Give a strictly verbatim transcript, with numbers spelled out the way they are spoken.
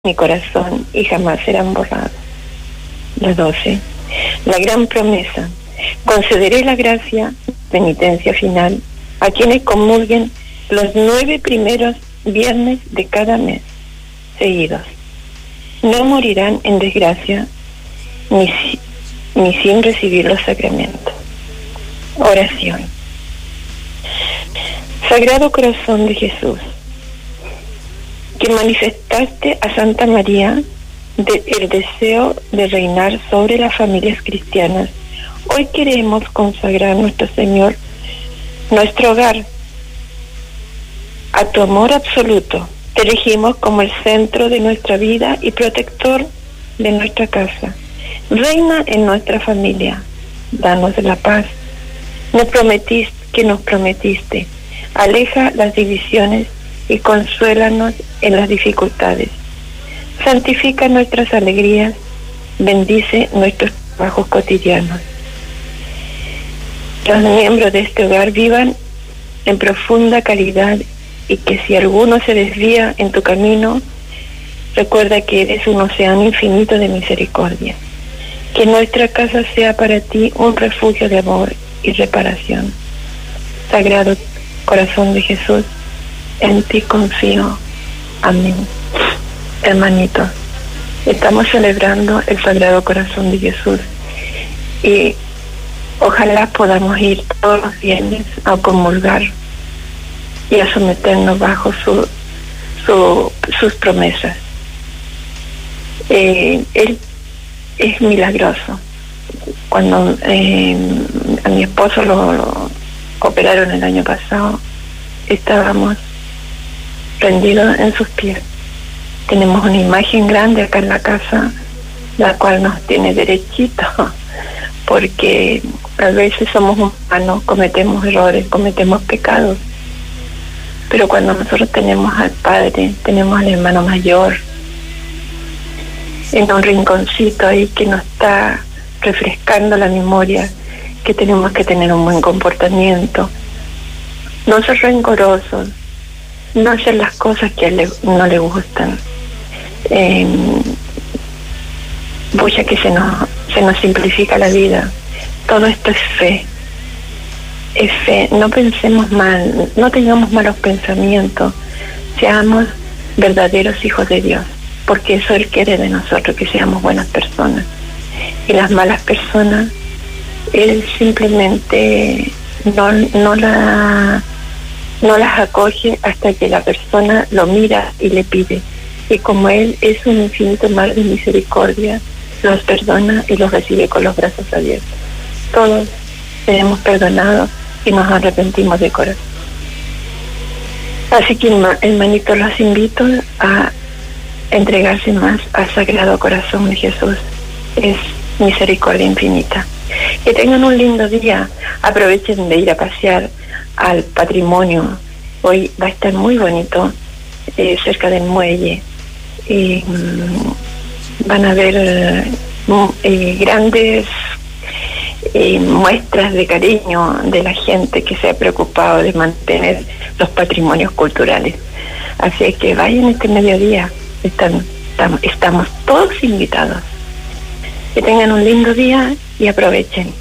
mi corazón y jamás serán borrados. La doce. La gran promesa. Concederé la gracia, penitencia final, a quienes comulguen los nueve primeros viernes de cada mes seguidos. No morirán en desgracia ni, ni sin recibir los sacramentos. Oración. Sagrado Corazón de Jesús, que manifestaste a Santa María de, el deseo de reinar sobre las familias cristianas, hoy queremos consagrar nuestro Señor, nuestro hogar, a tu amor absoluto. Te elegimos como el centro de nuestra vida y protector de nuestra casa. Reina en nuestra familia, danos la paz. Nos prometiste que nos prometiste. Aleja las divisiones y consuélanos en las dificultades. Santifica nuestras alegrías, bendice nuestros trabajos cotidianos. Los miembros de este hogar vivan en profunda caridad y que si alguno se desvía en tu camino, recuerda que eres un océano infinito de misericordia. Que nuestra casa sea para ti un refugio de amor y reparación. Sagrado Corazón de Jesús, en ti confío. Amén. Hermanitos, estamos celebrando el Sagrado Corazón de Jesús y ojalá podamos ir todos los viernes a comulgar y a someternos bajo su, su, sus promesas. Eh, él es milagroso. Cuando eh, a mi esposo lo, lo operaron el año pasado, estábamos rendidos en sus pies. Tenemos una imagen grande acá en la casa, la cual nos tiene derechito, porque a veces somos humanos, cometemos errores, cometemos pecados, pero cuando nosotros tenemos al Padre, tenemos al hermano mayor en un rinconcito ahí que nos está refrescando la memoria, que tenemos que tener un buen comportamiento, no ser rencorosos, no hacer las cosas que a él le, no le gustan. Eh, Pucha que se nos, se nos simplifica la vida. Todo esto es fe. Es fe. No pensemos mal, no tengamos malos pensamientos. Seamos verdaderos hijos de Dios, porque eso Él quiere de nosotros, que seamos buenas personas. Y las malas personas, Él simplemente no, no, la, no las acoge hasta que la persona lo mira y le pide. Y como Él es un infinito mar de misericordia, los perdona y los recibe con los brazos abiertos. Todos seremos perdonados y nos arrepentimos de corazón. Así que, hermanitos, los invito a entregarse más al Sagrado Corazón de Jesús. Es misericordia infinita. Que tengan un lindo día. Aprovechen de ir a pasear al patrimonio. Hoy va a estar muy bonito, eh, cerca del muelle. Y mmm, van a ver eh, grandes eh, muestras de cariño de la gente que se ha preocupado de mantener los patrimonios culturales. Así que vayan este mediodía. Están, tam, estamos todos invitados. Que tengan un lindo día y aprovechen.